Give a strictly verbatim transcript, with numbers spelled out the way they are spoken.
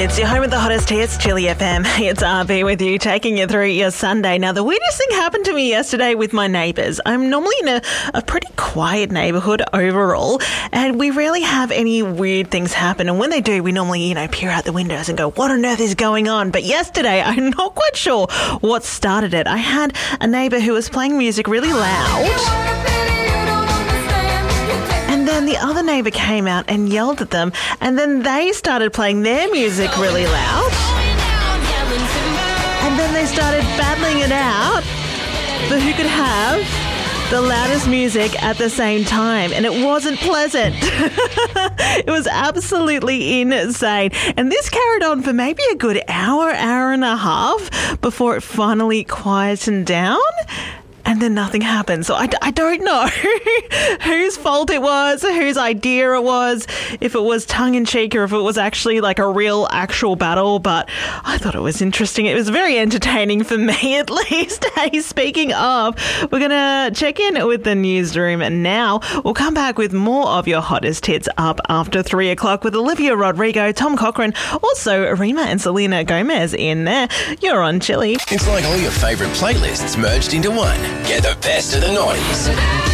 It's your home with the hottest hits, Chili F M. It's R B with you, taking you through your Sunday. Now, the weirdest thing happened to me yesterday with my neighbours. I'm normally in a, a pretty quiet neighbourhood overall, and we rarely have any weird things happen. And when they do, we normally, you know, peer out the windows and go, what on earth is going on? But yesterday, I'm not quite sure what started it. I had a neighbour who was playing music really loud. And then the other neighbour came out and yelled at them, and then they started playing their music really loud. And then they started battling it out for who could have the loudest music at the same time, and it wasn't pleasant. It was absolutely insane. And this carried on for maybe a good hour, hour and a half before it finally quietened down. And then nothing happened. So I, I don't know whose fault it was, whose idea it was, if it was tongue-in-cheek or if it was actually like a real actual battle. But I thought it was interesting. It was very entertaining for me, at least. Hey, speaking of, we're going to check in with the newsroom now. We'll come back with more of your hottest hits up after three o'clock with Olivia Rodrigo, Tom Cochrane, also Rima and Selena Gomez in there. You're on Chili. It's like all your favourite playlists merged into one. Get the best of the noughties.